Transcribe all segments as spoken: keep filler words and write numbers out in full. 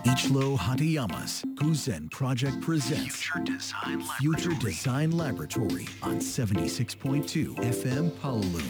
Ichiro Hatayama's Guzen Project presents Future Design Future Design Laboratory on seventy-six point two エフエム Kowloon。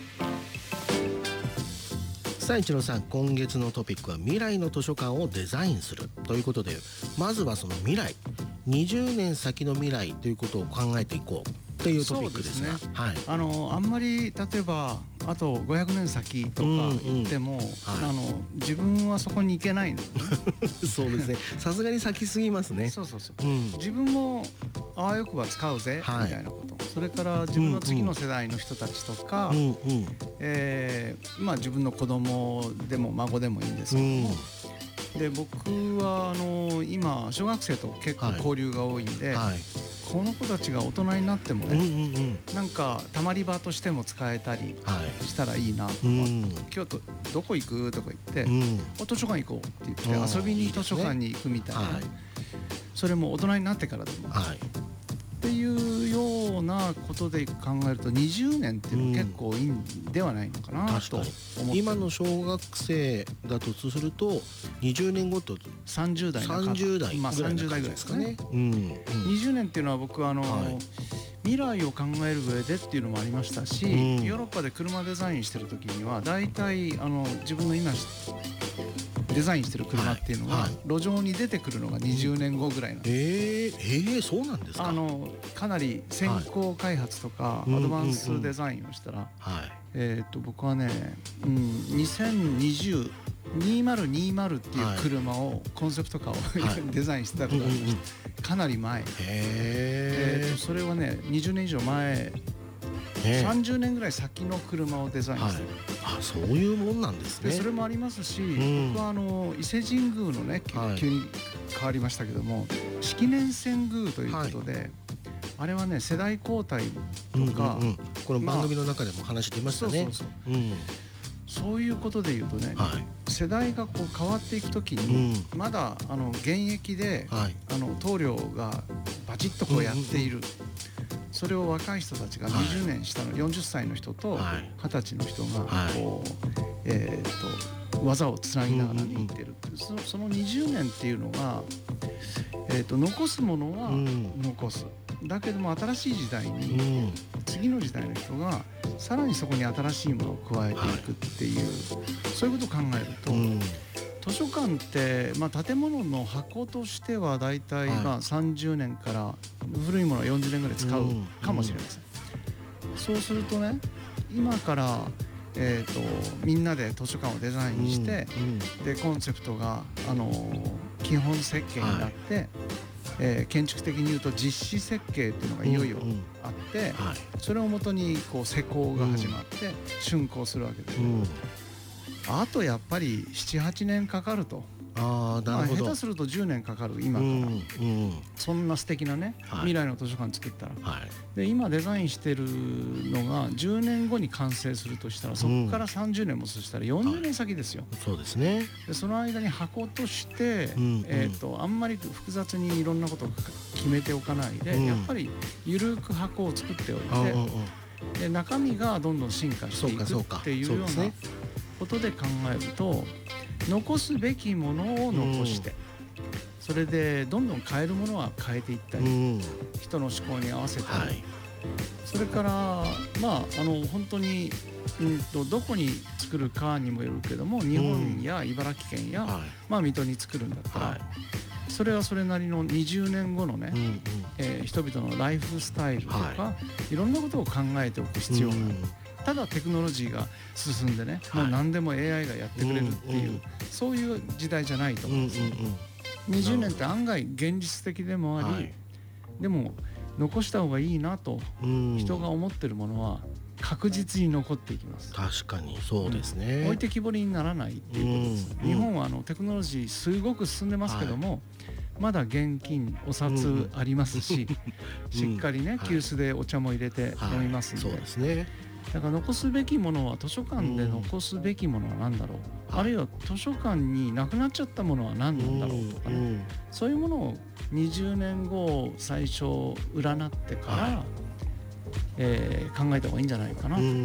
さあ一郎さん、今月のトピックは未来の図書館をデザインするということで、まずはその未来、にじゅうねん先の未来ということを考えていこうというトピックですが、 そうですね、 はい、 あのあんまり例えばあとごひゃくねん先とか言っても、うんうん、はい、あの自分はそこに行けないの、ね、 そうですね、さすがに先すぎますね。 そうそうそう、うん、自分もあわよくば使うぜ、はい、みたいなこと、それから自分の次の世代の人たちとか、うんうん、えーまあ、自分の子供でも孫でもいいんですけども、うん、で僕はあの今小学生と結構交流が多いんで、はいはい、この子たちが大人になってもね、うんうんうん、なんかたまり場としても使えたりしたらいいなと思って、はい、うん、今日とどこ行くとか言って、うん、図書館行こうって言って、うん、遊びに図書館に行くみたいな、いいですね、はい、それも大人になってからでも、はい、っていうようなことで考えるとにじゅうねんっていうのは結構いいんではないのかなと思って、うん、 今の小学生だとするとにじゅうねんごとさんじゅう代半ば、 さんじゅう代ぐらいの感じですかね。うんうん、 にじゅうねんっていうのは僕はあの、はい、未来を考える上でっていうのもありましたし、うん、ヨーロッパで車デザインしてる時にはだいたいあの自分の今デザインしてる車っていうのが、はいはい、路上に出てくるのがにじゅうねんごぐらいなんです。 えー、えー、そうなんですか。 あのかなり先行開発とか、はい、アドバンスデザインをしたら、うんうんうん、えー、と僕はね、うん、にせんにじゅう にせんにじゅうっていう車を、はい、コンセプトカーを、はい、デザインしてたことがありました、かなり前。へー、えー、とそれはねにじゅうねん以上前、さんじゅうねんぐらい先の車をデザインしてる、 はい、あ、そういうもんなんですね。 でそれもありますし、うん、僕はあの伊勢神宮のね、はい、急に変わりましたけども式年遷宮ということで、はい、あれはね世代交代とか、うんうんうん、 この番組の中でも話していましたね、まあ、そうそうそう、うん、 そういうことで言うとね、はい、世代がこう変わっていくときに、うん、まだあの現役で、はい、あの棟梁がバチッとこうやっている、うんうんうん、それを若い人たちがにじゅうねん下のよんじゅっさいの人とはたちの人がこう、はい、えー、と技をつなぎながらねいってる、うんうん、そ, そのにじゅうねんっていうのが、えー、と残すものは残す、うん、だけども新しい時代に、うん、次の時代の人がさらにそこに新しいものを加えていくっていう、はい、そういうことを考えると、うん、図書館って、まあ、建物の箱としてはだいたいまあさんじゅうねんから古いものはよんじゅうねんぐらい使うかもしれません、うんうん、そうするとね今から、えー、とみんなで図書館をデザインして、うんうん、でコンセプトが、あのー、基本設計になって、はい、えー、建築的に言うと実施設計っていうのがいよいよあって、うんうん、はい、それをもとにこう施工が始まって竣工するわけです、うん、あとやっぱり ななはちねんかかると。あ、なるほど、まあ、下手するとじゅうねんかかる今から、うんうん、そんな素敵なね、はい、未来の図書館作ったら、はい、で今デザインしてるのがじゅうねんごに完成するとしたらそこからさんじゅうねんもそしたらよんじゅうねん先ですよ、はい、 そうですね。でその間に箱として、うんうん、えー、とあんまり複雑にいろんなことを決めておかないで、うん、やっぱりゆるく箱を作っておいて、うんうん、で中身がどんどん進化していくっていうようなことで考えると残すべきものを残して、うん、それでどんどん変えるものは変えていったり、うん、人の思考に合わせたり、はい、それからまああの本当に、うんと、どこに作るかにもよるけども日本や茨城県や、うん、まあ、水戸に作るんだったら、はい、それはそれなりのにじゅうねんごのね、うんうん、えー、人々のライフスタイルとか、はい、いろんなことを考えておく必要がある、うん、ただテクノロジーが進んでね、はい、もう何でも エーアイ がやってくれるっていう、うんうん、そういう時代じゃないと思うんですよ、うんうん、にじゅうねんって案外現実的でもあり、はい、でも残した方がいいなと人が思ってるものは確実に残っていきます。 確かにそうですね、 うん、置いてきぼりにならないっていうことです、うん、日本はあのテクノロジーすごく進んでますけども、はい、まだ現金お札ありますし、うん、しっかりね、うん、急須でお茶も入れて飲みますんで、はい、そうですね。だから残すべきものは図書館で残すべきものは何だろう、うん、あるいは図書館になくなっちゃったものは何なんだろうとかね、うん、そういうものをにじゅうねんごを最初占ってから、はい、えー、考えた方がいいんじゃないかな、うん